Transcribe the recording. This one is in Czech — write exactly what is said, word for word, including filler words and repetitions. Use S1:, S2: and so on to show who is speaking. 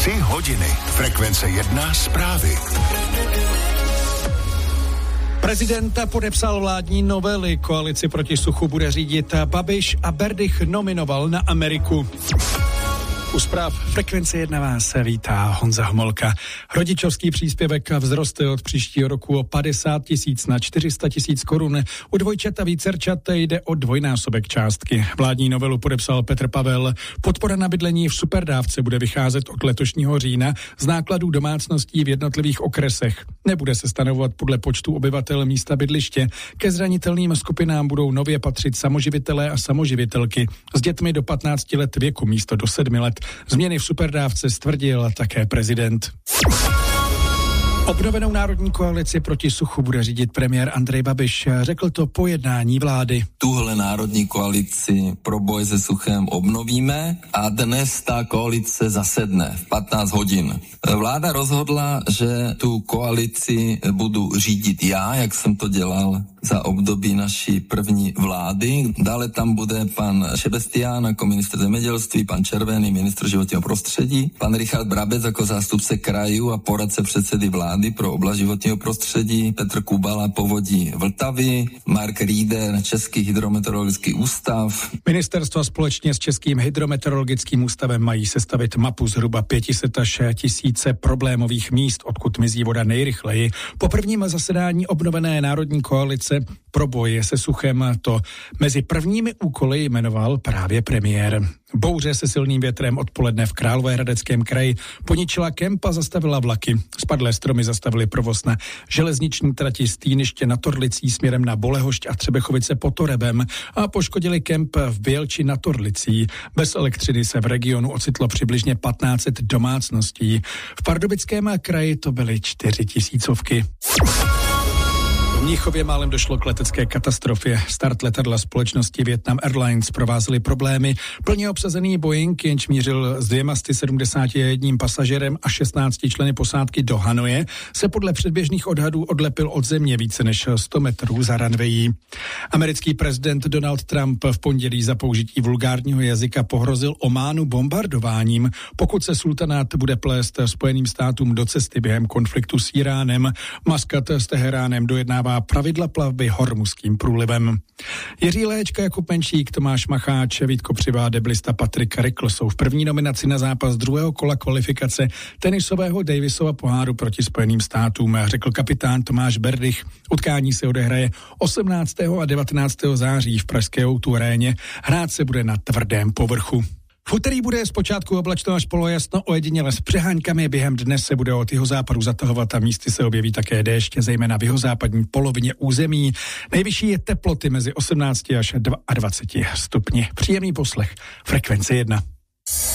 S1: Tři hodiny. Frekvence jedna zprávy.
S2: Prezidenta podepsal vládní novely, koalici proti suchu bude řídit Babiš a Berdych nominoval na Ameriku. U zpráv Frekvence jedna vás vítá Honza Homolka. Rodičovský příspěvek vzroste od příštího roku o padesát tisíc na čtyři sta tisíc korun. U dvojčat a vícerčat jde o dvojnásobek částky. Vládní novelu podepsal Petr Pavel. Podpora na bydlení v superdávce bude vycházet od letošního října z nákladů domácností v jednotlivých okresech. Nebude se stanovovat podle počtu obyvatel místa bydliště. Ke zranitelným skupinám budou nově patřit samoživitelé a samoživitelky s dětmi do patnácti let věku místo do sedmi let. Změny v superdávce stvrdil také prezident. Obnovenou národní koalici proti suchu bude řídit premiér Andrej Babiš. Řekl to po jednání vlády.
S3: Tuhle národní koalici pro boj se suchem obnovíme a dnes ta koalice zasedne v patnáct hodin. Vláda rozhodla, že tu koalici budu řídit já, jak jsem to dělal za období naší první vlády. Dále tam bude pan Šebestián jako ministr zemědělství, pan Červený ministr životního prostředí, pan Richard Brabec jako zástupce krajů a poradce předsedy vlády pro oblast životního prostředí, Petr Kubala povodí Vltavy, Mark Rieder Český hydrometeorologický ústav.
S2: Ministerstva společně s Českým hydrometeorologickým ústavem mají sestavit mapu zhruba pět set až tisíce problémových míst, odkud mizí voda nejrychleji. Po prvním zasedání obnovené národní koalice pro boj se suchem to mezi prvními úkoly jmenoval právě premiér. Bouře se silným větrem odpoledne v Královéhradeckém kraji poničila kemp a zastavila vlaky. Spadlé stromy zastavily provoz na železniční trati z Týniště nad Orlicí směrem na Bolehošť a Třebechovice pod Torebem a poškodili kemp v Bělči nad Orlicí. Bez elektřiny se v regionu ocitlo přibližně patnáct set domácností. V Pardubickém kraji to byly čtyři tisícovky. V Mnichově málem došlo k letecké katastrofě. Start letadla společnosti Vietnam Airlines provázely problémy. Plně obsazený Boeing, jenž mířil s dvěma sty sedmdesáti jedním pasažerem a šestnácti členy posádky do Hanoje, se podle předběžných odhadů odlepil od země více než sto metrů za runwayi. Americký prezident Donald Trump v pondělí za použití vulgárního jazyka pohrozil Ománu bombardováním, pokud se sultanát bude plést Spojeným státům do cesty během konfliktu s Iránem. Maskat s Teheránem dojednává pravidla plavby Hormuzským průlivem. Jiří Léčka, Jakub Menšík, Tomáš Macháč, Vítko Přivá, deblista Patrik Rikl jsou v první nominaci na zápas druhého kola kvalifikace tenisového Davisova poháru proti Spojeným státům, řekl kapitán Tomáš Berdych. Utkání se odehraje osmnáctého a devatenáctého září v pražské O dva aréně. Hrát se bude na tvrdém povrchu. V úterý bude zpočátku oblačno až polojasno, ojediněle s přeháňkami. Během dne se bude od jihozápadu zatahovat a místy se objeví také déšť, zejména v jihozápadní polovině území. Nejvyšší je teploty mezi osmnácti až dvaceti stupni. Příjemný poslech. Frekvence jedna.